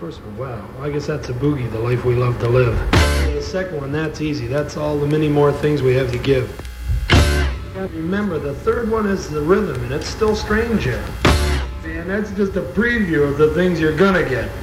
first one, wow. I guess that's a boogie, the life we love to live. And the second one, that's easy. That's all the many more things we have to give. Remember, the third one is the rhythm, and it's still Stranger. And that's just a preview of the things you're gonna get.